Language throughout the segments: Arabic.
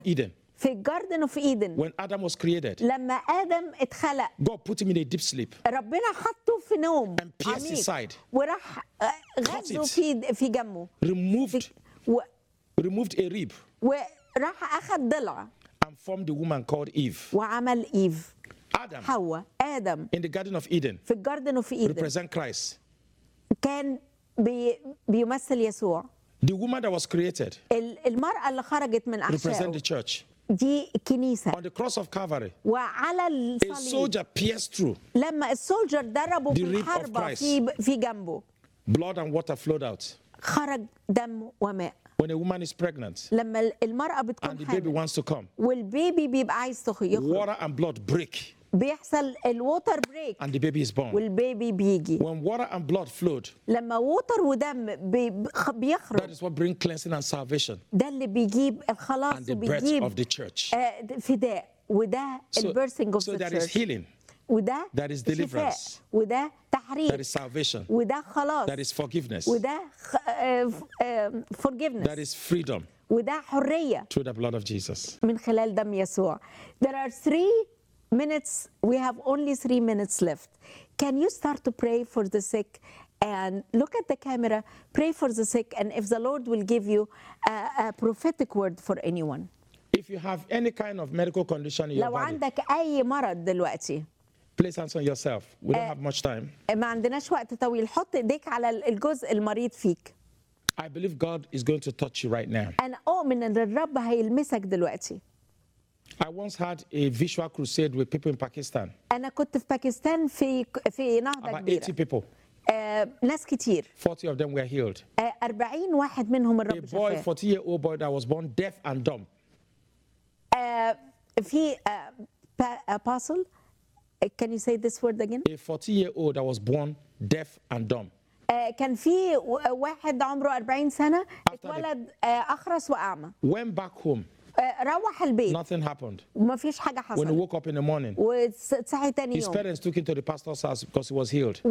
Eden. في الجاردن اوف ايدن When Adam was created, لما ادم اتخلق God put him in a deep sleep ربنا حطه في نوم and pierced his عميق side, وراح غزه it. في جنبه removed a rib, وراح اخذ ضلع and formed the woman called Eve. وعمل ايف Adam, حواء. ادم in the Garden of Eden, في الجاردن اوف ايدن represent Christ. كان بيمثل يسوع. The woman that was created المرأة اللي خرجت من represent أحشائه the church. دي كنيسة. On the cross of Calvary, وعلى a الصليب soldier pierced through. لما السولجر ضربه The في rib of الحربة Christ. في جنبه Blood and water flowed out. خرج دم وماء. When a woman is pregnant لما المرأة and بتكون the baby حامل wants to come, والبيبي بيبقى عايز يخرج water and blood break بيحصل الووتر بريك and the baby is born. والبيبي بيجي. When water and blood flowed, لما ووتر ودم that بيخرج is what brings cleansing and salvation ده اللي بيجيب and الخلاص the birth وبيجيب of the church. فداء. وده البيرثنج اوف So ذا there is تشيرش. healing, وده that is شفاء deliverance, وده that تحرير is salvation, وده خلاص that is forgiveness, وده that forgiveness is freedom وده حرية through the blood of Jesus. من خلال دم يسوع. There are 3 minutes. We have only 3 minutes left. Can you start to pray for the sick and look at the camera, pray for the sick, and if the Lord will give you a prophetic word for anyone. If you have any kind of medical condition in your لو body, عندك أي مرض دلوقتي place hands on yourself. We don't have much time. ما عندناش وقت طويل، حط ايديك على الجزء المريض فيك. I believe God is going to touch you right now. أنا أؤمن إن الرب هيلمسك دلوقتي. I once had a visual crusade with people in Pakistan, أنا كنت في باكستان في نهضة about كبيرة. 80 people. ناس كتير. 40 of them were healed. 40 واحد منهم A الرب boy, شفاه. 40-year-old boy that was born deaf and dumb. في apostle, can you say this word again? A 40-year-old that was born deaf and dumb. كان في واحد عمره 40 سنة the- اتولد أخرس وأعمى. Went back home, روح البيت nothing happened. وما فيش حاجة When he حصلت. woke up in the morning, وصحي تاني his يوم. parents took him to the pastor's house because he was healed.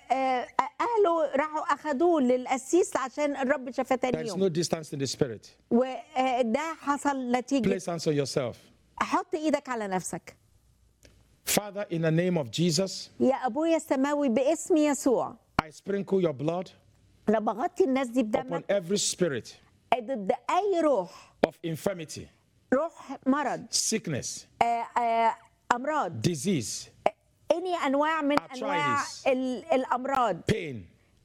وأهله راحوا أخدوه للقسيس عشان الرب شفاه There تاني is يوم. no distance in the spirit. وده حصل نتيجة. Place hands on yourself. حط إيدك على نفسك. Father, in the name of Jesus, يا أبويا السماوي باسم يسوع I sprinkle your blood أنا بغطي الناس دي upon بدمك every spirit ضد أي روح of infirmity, روح مرض sickness, أمراض disease, أي أنواع من أنواع Arthritis. الأمراض pain,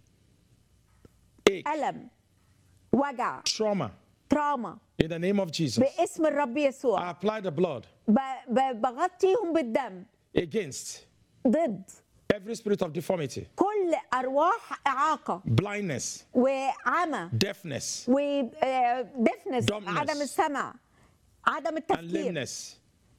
ache, ألم وجع trauma. تراما In the name of Jesus, باسم الرب I يسوع apply the blood بغطيهم بالدم against ضد every spirit of deformity, كل أرواح إعاقة blindness, وعمى deafness, ودفنس Dumbness. عدم السمع عدم and التفكير lameness.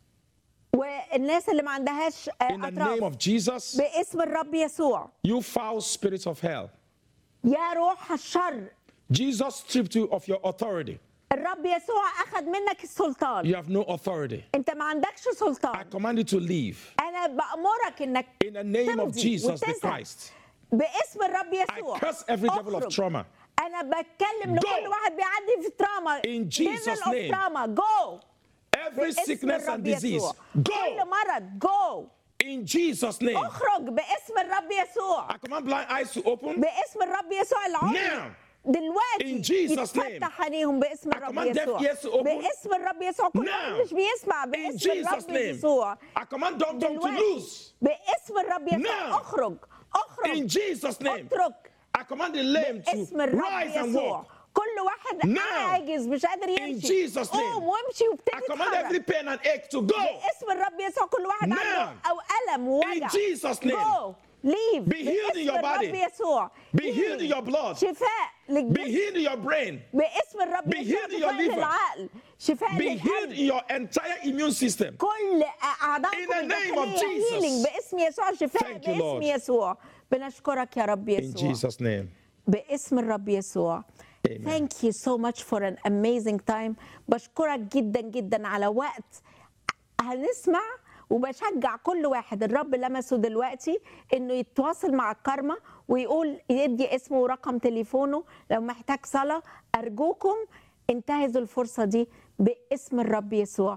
والناس اللي ما عندهاش In the name أطراف of Jesus, باسم الرب يسوع you foul spirits of hell, يا روح الشر Jesus stripped you of your authority. الرب يسوع أخذ منك السلطان You have no authority. أنت ما عندكش I سلطان command you to leave. أنا بأمرك إنك In the name of تمضي Jesus the وتذهب. Christ, باسم الرب I يسوع curse every devil of اخرج. trauma. أنا بتكلم Go. لكل واحد بيعدي في تراما In Jesus' devil of name. trauma go Every باسم sickness and الرب disease, يسوع كل go. مرض go In Jesus' name. اخرج باسم الرب يسوع I command blind eyes to open باسم الرب يسوع العمر now. دلوقتي In Jesus' name. يتفتح عينيهم باسم I الرب command deaf يسوع ears to open باسم الرب يسوع كل now. واحد مش بيسمع In باسم Jesus' الرب name. يسوع I command dumb tongue to دلوقتي loose. باسم الرب يسوع Now. اخرج اخرج In Jesus' name. اترك I command the lame to باسم الرب rise and يسوع walk. كل واحد Now. عاجز مش قادر يمشي Jesus' name. قوم وامشي I وابتدي command every تتحرك pain and ache to go. باسم الرب يسوع كل واحد Now. عنده او الم ووجع In Jesus' name. go leave Be healed in باسم your body. الرب يسوع Be healed in your blood. شفاء Be للجسم healed in your brain. باسم الرب Be يسوع healed in your شفاء liver. للعقل شفاء Be healed للقلب in your entire immune system. كل In اعضائكم the name of الداخليه Jesus. healing باسم يسوع شفاء Thank you, باسم Lord. يسوع بنشكرك يا رب In يسوع Jesus' name. باسم الرب يسوع. Amen. Thank you so much for an amazing time. بشكرك جدا جدا على وقت هنسمع وبشجع كل واحد الرب لمسه دلوقتي انه يتواصل مع الكارما ويقول يدي اسمه ورقم تليفونه لو محتاج صلاة. ارجوكم انتهزوا الفرصة دي باسم الرب يسوع.